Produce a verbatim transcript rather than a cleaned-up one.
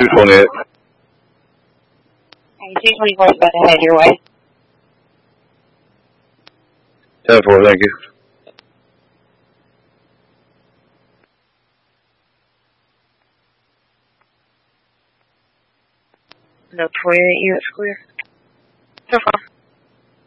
two twenty-eight. two twenty-four is about to head your way. ten four, thank you. No twenty-eight units clear. So far.